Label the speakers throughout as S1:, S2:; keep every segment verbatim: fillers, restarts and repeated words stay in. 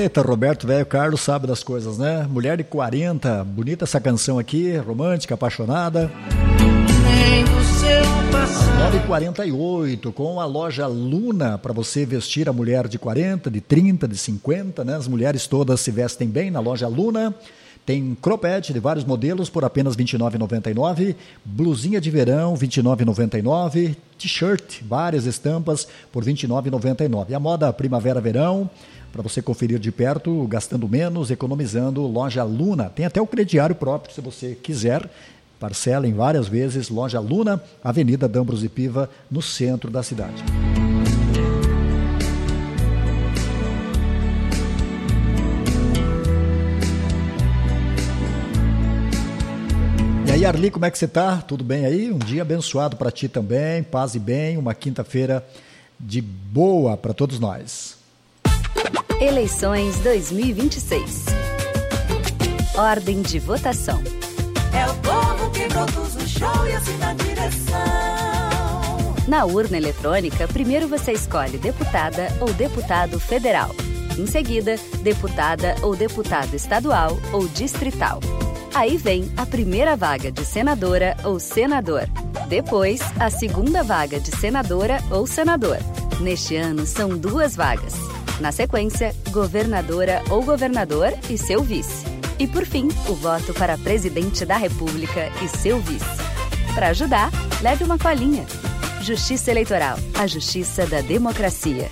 S1: Eita, Roberto, velho Carlos sabe das coisas, né? Mulher de quarenta, bonita essa canção aqui, romântica, apaixonada. Às nove e quarenta e oito, com a loja Luna, para você vestir a mulher de quarenta, de trinta, de cinquenta, né? As mulheres todas se vestem bem na loja Luna. Tem cropped de vários modelos por apenas vinte e nove reais e noventa e nove centavos, blusinha de verão vinte e nove reais e noventa e nove centavos, t-shirt, várias estampas por vinte e nove reais e noventa e nove centavos. E a moda primavera-verão, para você conferir de perto, gastando menos, economizando, loja Luna. Tem até o crediário próprio, se você quiser. Parcela em várias vezes, loja Luna, Avenida D'Ambrosio Piva, no centro da cidade. E aí, Arli, como é que você tá? Tudo bem aí? Um dia abençoado para ti também, paz e bem, uma quinta-feira de boa para todos nós.
S2: Eleições dois mil e vinte e seis. Ordem de votação.
S3: É o povo que produz o show e assina a direção.
S2: Na urna eletrônica, primeiro você escolhe deputada ou deputado federal. Em seguida, deputada ou deputado estadual ou distrital. Aí vem a primeira vaga de senadora ou senador. Depois, a segunda vaga de senadora ou senador. Neste ano, são duas vagas. Na sequência, governadora ou governador e seu vice. E, por fim, o voto para presidente da República e seu vice. Para ajudar, leve uma colinha. Justiça Eleitoral, a justiça da democracia.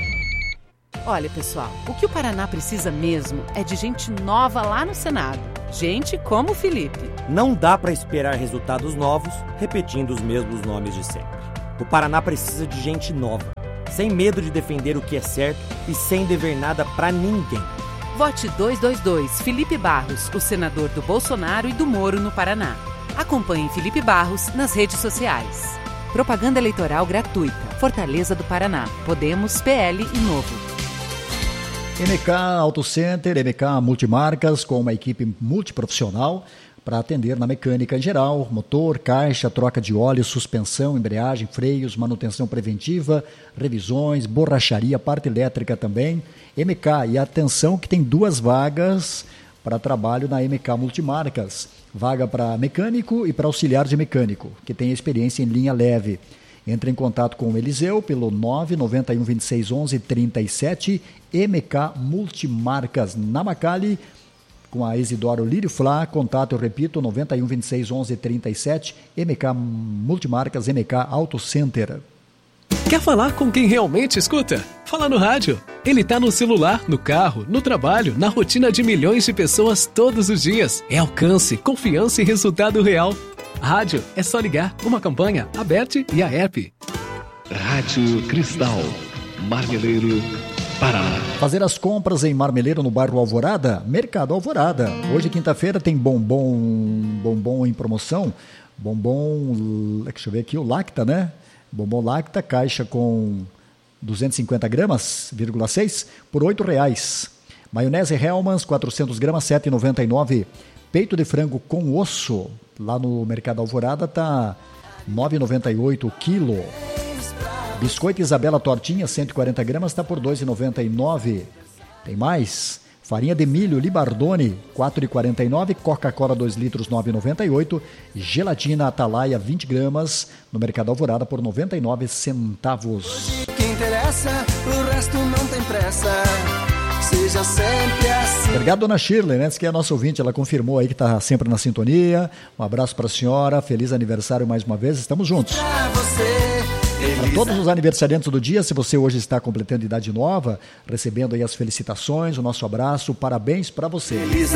S4: Olha, pessoal, o que o Paraná precisa mesmo é de gente nova lá no Senado. Gente como o Felipe.
S5: Não dá para esperar resultados novos repetindo os mesmos nomes de sempre. O Paraná precisa de gente nova, sem medo de defender o que é certo e sem dever nada para ninguém.
S4: Vote dois dois dois Felipe Barros, o senador do Bolsonaro e do Moro no Paraná. Acompanhe Felipe Barros nas redes sociais. Propaganda eleitoral gratuita. Fortaleza do Paraná. Podemos, P L e Novo.
S1: M K Auto Center, M K Multimarcas, com uma equipe multiprofissional para atender na mecânica em geral, motor, caixa, troca de óleo, suspensão, embreagem, freios, manutenção preventiva, revisões, borracharia, parte elétrica também. M K, e atenção que tem duas vagas para trabalho na M K Multimarcas. Vaga para mecânico e para auxiliar de mecânico, que tem experiência em linha leve. Entre em contato com o Eliseu pelo nove nove um, vinte e seis, onze, trinta e sete, M K Multimarcas na Macali, com a Isidoro Lírio Flá, contato, eu repito, nove um, vinte e seis, onze, trinta e sete, M K Multimarcas, M K Auto Center.
S6: Quer falar com quem realmente escuta? Fala no rádio. Ele tá no celular, no carro, no trabalho, na rotina de milhões de pessoas todos os dias. É alcance, confiança e resultado real. Rádio, é só ligar. Uma campanha, a Bet e a app.
S7: Rádio Cristal, Marmeleiro, Paraná.
S1: Fazer as compras em Marmeleiro, no bairro Alvorada? Mercado Alvorada. Hoje, quinta-feira, tem bombom, bombom em promoção. Bombom, deixa eu ver aqui, o Lacta, né? Bombom Lacta, caixa com duzentos e cinquenta gramas, vírgula seis, por oito reais. Maionese Hellmann's, quatrocentos gramas, sete reais e noventa e nove centavos. Peito de frango com osso, lá no Mercado Alvorada, tá nove reais e noventa e oito centavos o quilo. Biscoito Isabela Tortinha, cento e quarenta gramas, está por dois reais e noventa e nove centavos. Tem mais? Farinha de milho Libardone, quatro reais e quarenta e nove centavos. Coca-Cola dois litros, nove reais e noventa e oito centavos. Gelatina Atalaia, vinte gramas, no Mercado Alvorada, por noventa e nove centavos.
S3: O que interessa, o resto não tem pressa. Seja sempre assim.
S1: Obrigado, dona Shirley, né? Diz que é a nossa ouvinte, ela confirmou aí que está sempre na sintonia. Um abraço para a senhora, feliz aniversário mais uma vez, estamos juntos.
S3: Pra você,
S1: para todos os aniversariantes do dia, se você hoje está completando idade nova, recebendo aí as felicitações, o nosso abraço, parabéns para você.
S3: Feliz